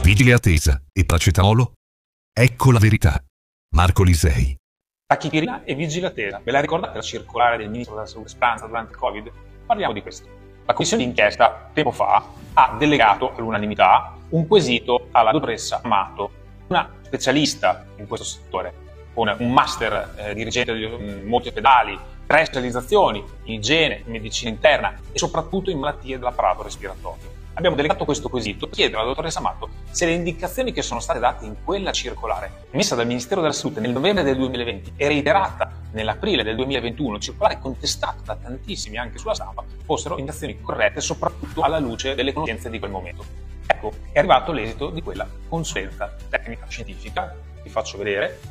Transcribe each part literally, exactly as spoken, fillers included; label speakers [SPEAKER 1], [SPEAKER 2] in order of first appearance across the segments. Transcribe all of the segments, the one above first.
[SPEAKER 1] Vigile attesa e paracetamolo? Ecco la verità. Marco Lisei.
[SPEAKER 2] Tachipirina e vigile attesa. Ve la ricordate la circolare del Ministro della Salute Speranza durante il Covid? Parliamo di questo. La commissione d'inchiesta, tempo fa, ha delegato all'unanimità un quesito alla dottoressa Amato, una specialista in questo settore, con un master eh, dirigente di mh, molti ospedali, tre specializzazioni in igiene, in medicina interna e soprattutto in malattie dell'apparato respiratorio. Abbiamo delegato questo quesito per chiedere alla dottoressa Amato se le indicazioni che sono state date in quella circolare, emessa dal Ministero della Salute nel novembre del duemilaventi e reiterata nell'aprile del duemilaventuno, circolare contestata da tantissimi anche sulla stampa, fossero indicazioni corrette soprattutto alla luce delle conoscenze di quel momento. Ecco, è arrivato l'esito di quella consulenza tecnica scientifica, vi faccio vedere.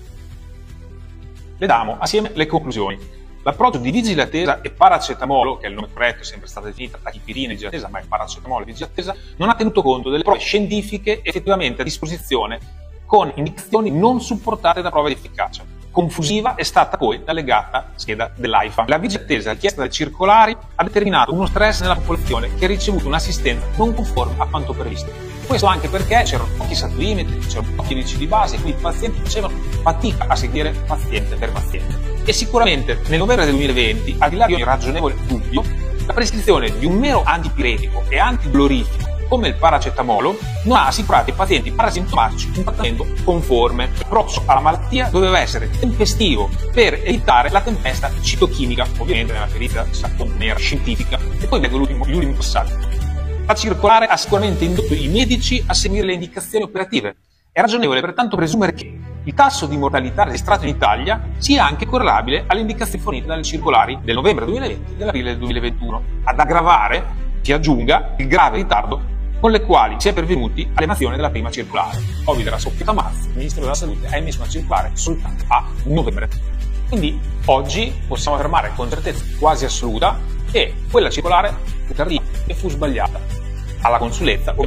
[SPEAKER 2] Vediamo assieme le conclusioni. L'approccio di vigile attesa e paracetamolo, che è il nome corretto, è sempre stata definita tachipirina e vigile attesa, ma è paracetamolo e vigile attesa, non ha tenuto conto delle prove scientifiche effettivamente a disposizione con indicazioni non supportate da prove di efficacia. Confusiva è stata poi la legata scheda dell'AIFA. La vigile attesa richiesta dalle circolari ha determinato uno stress nella popolazione che ha ricevuto un'assistenza non conforme a quanto previsto. Questo anche perché c'erano pochi saturimetri, c'erano pochi medici di base, quindi i pazienti facevano fatica a seguire paziente per paziente. E sicuramente nel novembre del duemilaventi, al di là di ogni ragionevole dubbio, la prescrizione di un mero antipiretico e antidolorifico come il paracetamolo non ha assicurato ai pazienti parasintomatici un trattamento conforme. L'approccio alla malattia doveva essere tempestivo per evitare la tempesta citochimica, ovviamente nella perizia nera scientifica, e poi vengono gli ultimi passaggi. La circolare ha sicuramente indotto i medici a seguire le indicazioni operative. È ragionevole pertanto presumere che il tasso di mortalità registrato in Italia sia anche correlabile alle indicazioni fornite dalle circolari del novembre duemilaventi e dell'aprile del duemilaventuno. Ad aggravare si aggiunga il grave ritardo con le quali si è pervenuti all'emazione della prima circolare. Covid era soffiato a marzo, il Ministero della Salute ha emesso una circolare soltanto a novembre. Quindi oggi possiamo affermare con certezza quasi assoluta che quella circolare fu tardiva e fu sbagliata. Alla consulenza